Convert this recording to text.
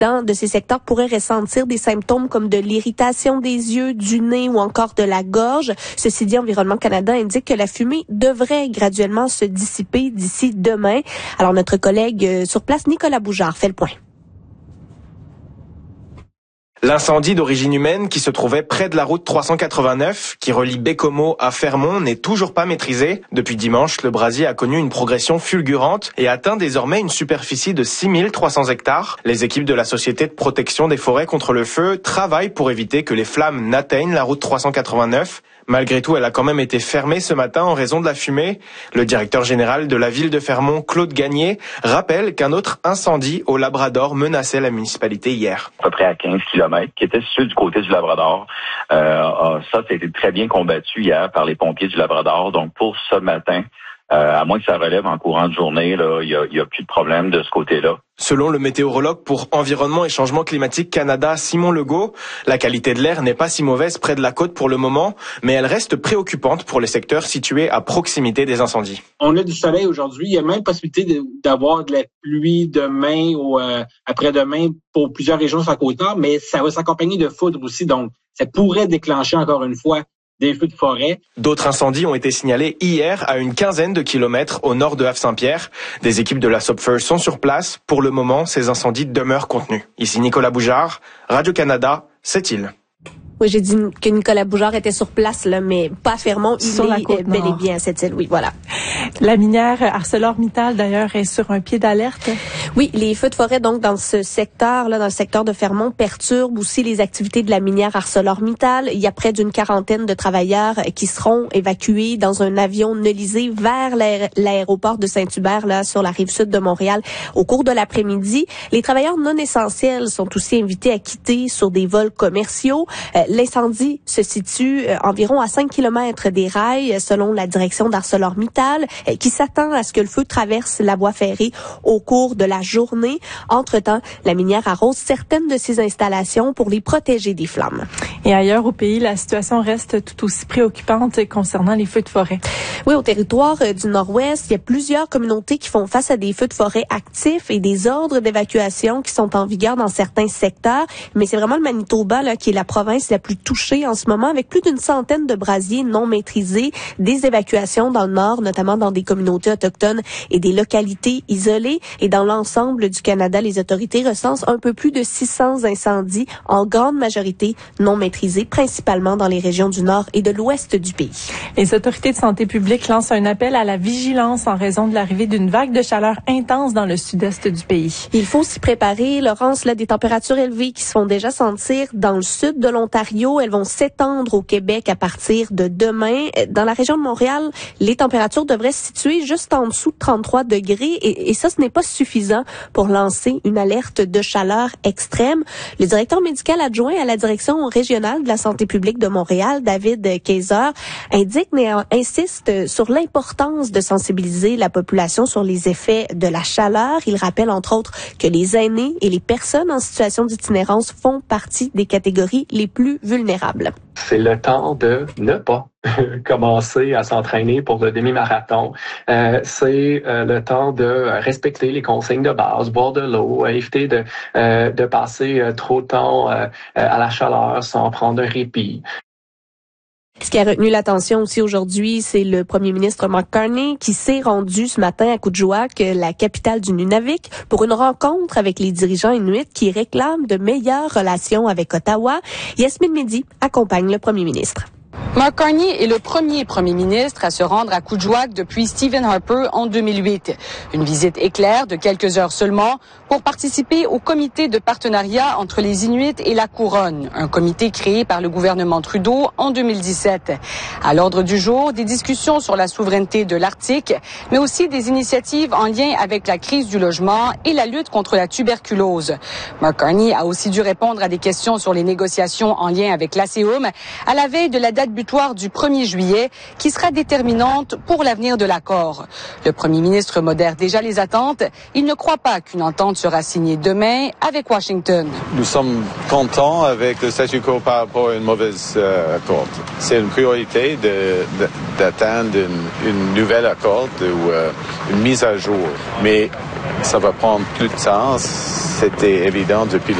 de ces secteurs pourraient ressentir des symptômes comme de l'irritation des yeux, du nez ou encore de la gorge. Ceci dit, Environnement Canada indique que la fumée devrait graduellement se dissiper d'ici demain. Alors, notre collègue sur place, Nicolas Boujard, fait le point. L'incendie d'origine humaine qui se trouvait près de la route 389, qui relie Baie-Comeau à Fermont, n'est toujours pas maîtrisé. Depuis dimanche, le brasier a connu une progression fulgurante et atteint désormais une superficie de 6300 hectares. Les équipes de la Société de protection des forêts contre le feu travaillent pour éviter que les flammes n'atteignent la route 389. Malgré tout, elle a quand même été fermée ce matin en raison de la fumée. Le directeur général de la ville de Fermont, Claude Gagné, rappelle qu'un autre incendie au Labrador menaçait la municipalité hier. À peu près à 15 km, qui était situé du côté du Labrador. Ça a été très bien combattu hier par les pompiers du Labrador. Donc pour ce matin, à moins que ça relève en courant de journée, il y a plus de problème de ce côté-là. Selon le météorologue pour Environnement et Changement climatique Canada, Simon Legault, la qualité de l'air n'est pas si mauvaise près de la côte pour le moment, mais elle reste préoccupante pour les secteurs situés à proximité des incendies. On a du soleil aujourd'hui. Il y a même possibilité d'avoir de la pluie demain ou après-demain pour plusieurs régions sur la côte nord, mais ça va s'accompagner de foudre aussi. Donc, ça pourrait déclencher encore une fois des feux de forêt. D'autres incendies ont été signalés hier à une quinzaine de kilomètres au nord de Havre-Saint-Pierre. Des équipes de la SOPFEUR sont sur place. Pour le moment, ces incendies demeurent contenus. Ici Nicolas Boujard, Radio-Canada, Sept-Îles. Oui, j'ai dit que Nicolas Boujard était sur place, là, mais pas à Fermont. Il sur est bel et bien à Sept-Îles, oui, voilà. La minière ArcelorMittal, d'ailleurs, est sur un pied d'alerte. Oui, les feux de forêt, donc, dans ce secteur-là, dans le secteur de Fermont, perturbent aussi les activités de la minière ArcelorMittal. Il y a près d'une quarantaine de travailleurs qui seront évacués dans un avion nolisé vers l'aéroport de Saint-Hubert, là, sur la rive sud de Montréal, au cours de l'après-midi. Les travailleurs non essentiels sont aussi invités à quitter sur des vols commerciaux. L'incendie se situe environ à 5 km des rails, selon la direction d'ArcelorMittal, qui s'attend à ce que le feu traverse la voie ferrée au cours de la journée. Entre-temps, la minière arrose certaines de ses installations pour les protéger des flammes. Et ailleurs au pays, la situation reste tout aussi préoccupante concernant les feux de forêt. Oui, au territoire du Nord-Ouest, il y a plusieurs communautés qui font face à des feux de forêt actifs et des ordres d'évacuation qui sont en vigueur dans certains secteurs. Mais c'est vraiment le Manitoba là, qui est la province la plus touchée en ce moment, avec plus d'une centaine de brasiers non maîtrisés, des évacuations dans le Nord, notamment dans des communautés autochtones et des localités isolées. Et dans l'ensemble du Canada, les autorités recensent un peu plus de 600 incendies, en grande majorité non maîtrisés, principalement dans les régions du Nord et de l'Ouest du pays. Les autorités de santé publique lancent un appel à la vigilance en raison de l'arrivée d'une vague de chaleur intense dans le sud-est du pays. Il faut s'y préparer, Laurence, là, des températures élevées qui se font déjà sentir dans le sud de l'Ontario. Elles vont s'étendre au Québec à partir de demain. Dans la région de Montréal, les températures devraient se situer juste en dessous de 33 degrés et ça, ce n'est pas suffisant pour lancer une alerte de chaleur extrême. Le directeur médical adjoint à la direction régionale de la santé publique de Montréal, David Kaiser, insiste sur l'importance de sensibiliser la population sur les effets de la chaleur. Il rappelle entre autres que les aînés et les personnes en situation d'itinérance font partie des catégories les plus vulnérables. C'est le temps de ne pas commencer à s'entraîner pour le demi-marathon. C'est le temps de respecter les consignes de base, boire de l'eau, éviter de passer trop de temps à la chaleur sans prendre un répit. Ce qui a retenu l'attention aussi aujourd'hui, c'est le premier ministre Mark Carney qui s'est rendu ce matin à Kuujjuaq, la capitale du Nunavik, pour une rencontre avec les dirigeants inuits qui réclament de meilleures relations avec Ottawa. Yasmine Mehdi accompagne le premier ministre. Mark Carney est le premier ministre à se rendre à Kuujjuaq depuis Stephen Harper en 2008. Une visite éclair de quelques heures seulement pour participer au comité de partenariat entre les Inuits et la Couronne, un comité créé par le gouvernement Trudeau en 2017. À l'ordre du jour, des discussions sur la souveraineté de l'Arctique, mais aussi des initiatives en lien avec la crise du logement et la lutte contre la tuberculose. Mark Carney a aussi dû répondre à des questions sur les négociations en lien avec l'ASEUM à la veille de la date butoir du 1er juillet qui sera déterminante pour l'avenir de l'accord. Le premier ministre modère déjà les attentes. Il ne croit pas qu'une entente sera signé demain avec Washington. Nous sommes contents avec le statu quo par rapport à une mauvaise accord. C'est une priorité d'atteindre une nouvelle accord ou une mise à jour. Mais ça va prendre plus de temps. C'était évident depuis